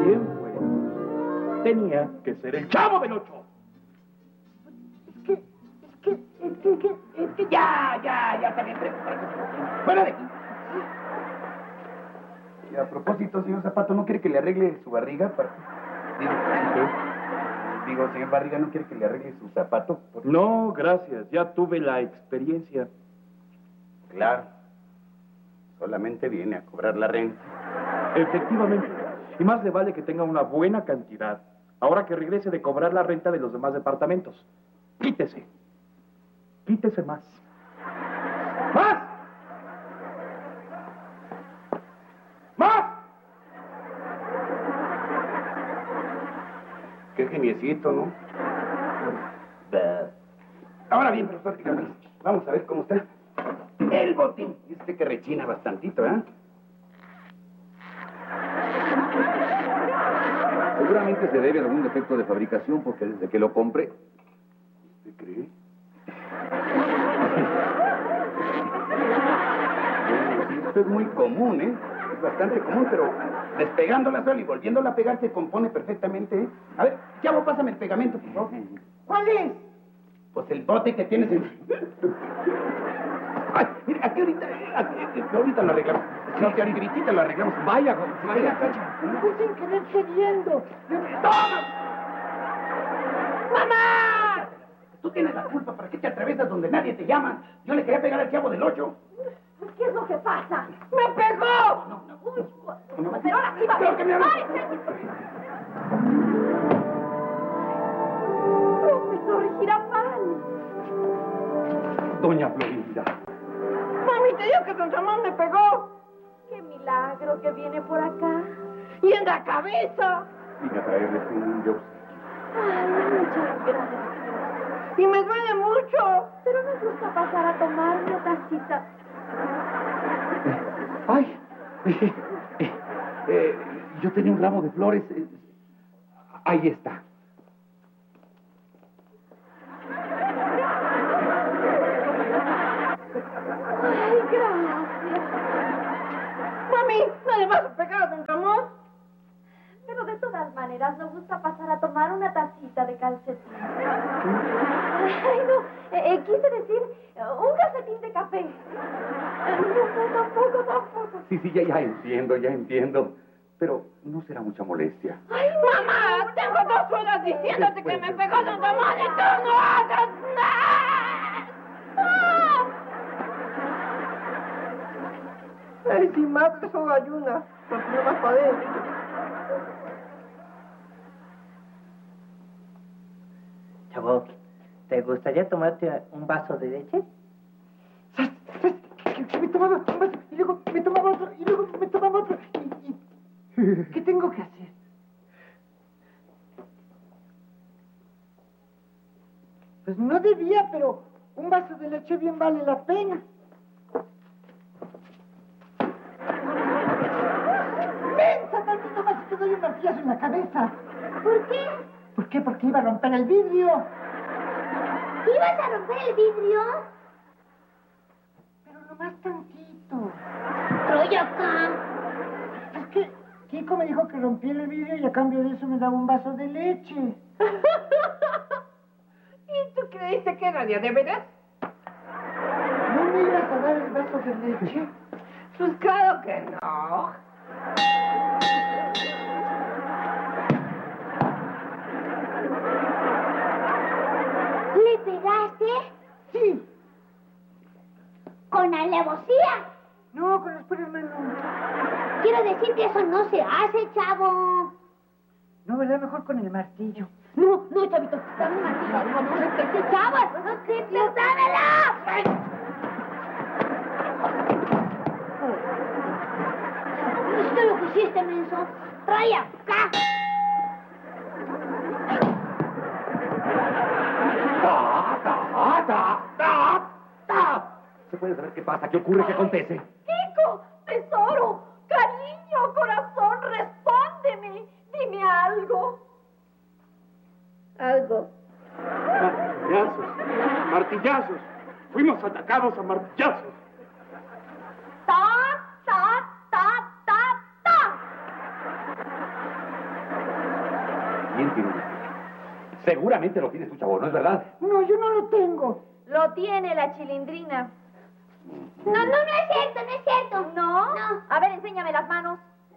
¿Quién fue? Tenía que ser el Chavo del Ocho. Es que ya también preocupado. Fuera de aquí. Y a propósito, señor Zapato, ¿no quiere que le arregle su barriga? Digo, señor Barriga, ¿no quiere que le arregle su zapato? No, gracias. Ya tuve la experiencia. Claro. Solamente viene a cobrar la renta. Efectivamente. Y más le vale que tenga una buena cantidad. Ahora que regrese de cobrar la renta de los demás departamentos. Quítese. Quítese más. ¡Más! ¡Más! Qué geniecito, ¿no? Ahora bien, profesor, dígame, vamos a ver cómo está el botín. Dice que rechina bastantito, ¿eh? Seguramente se debe a algún defecto de fabricación, porque desde que lo compré... ¿Usted cree? Esto es muy común, ¿eh? Es bastante común, pero despegándola sola y volviéndola a pegar se compone perfectamente, ¿eh? A ver, Chavo, pásame el pegamento, por favor. ¿Cuál es? Pues el bote que tienes en... Ay, mira, aquí ahorita lo arreglamos. No, que ahorita lo arreglamos. Vaya, vaya, Cacha. Fue sin querer queriendo. ¡Toma! ¡Mamá! Tú tienes la culpa. ¿Para qué te atravesas donde nadie te llama? Yo le quería pegar al Chavo del Ocho. ¿Qué es lo que pasa? ¡Me pegó! No. Pero ahora sí va a Creo que me ver. habla. Profesor Girafal. Doña Florinda. Mami, te digo que don Ramón me pegó. ¡Qué milagro que viene por acá! Y en la cabeza. Vine a traerles un yo. ¡Ay, muchas gracias! Y me duele mucho. Pero nos gusta pasar a tomar una tacita. ¡Ay! Yo tenía un ramo de flores. Ahí está. ¡Ay, gracias! Mami, ¿no le vas a pegar a don Ramón? Pero de todas maneras nos gusta pasar a tomar una tacita de calcetín. Ay, no, quise decir un calcetín de café. No, tampoco. Sí, ya entiendo. Pero no será mucha molestia. ¡Ay, mamá! Tengo 2 horas diciéndote que me pegó don Ramón y tú no haces nada. Ay, si madre solo hay una, porque no vas a poder. Chavo, ¿te gustaría tomarte un vaso de leche? Que me tomaba un vaso, y luego me tomaba otro, y luego me tomaba otro, ¿qué tengo que hacer? Pues no debía, pero un vaso de leche bien vale la pena. ¡Mensa, tantito más y te doy un martillazo en la cabeza! ¿Por qué? ¿Por qué? Porque iba a romper el vidrio. ¿Ibas a romper el vidrio? Pero nomás tantito. Troya acá. Es que Kiko me dijo que rompiera el vidrio y a cambio de eso me daba un vaso de leche. ¿Y tú creíste que era de veras? ¿No me ibas a dar el vaso de leche? Pues claro que no. ¿Le pegaste? Sí. ¿Con alevosía? No, con las puras manos. Quiero decir que eso no se hace, chavo. No, ¿verdad? Mejor con el martillo. No, chavito, dame un martillo. No, chavos, no te dámela. ¿Viste lo que hiciste, menso? Trae acá. ¿Se puede saber qué pasa? ¿Qué ocurre? ¿Qué acontece? Kiko, tesoro, cariño, corazón, respóndeme. Dime algo. Algo. Martillazos. Fuimos atacados a martillazos. Ta. ¿Quién tiene una? Seguramente lo tienes tú, chavo, ¿no es verdad? No, yo no lo tengo. Lo tiene la chilindrina. No, no, no es cierto, no es cierto. ¿No? No. A ver, enséñame las manos.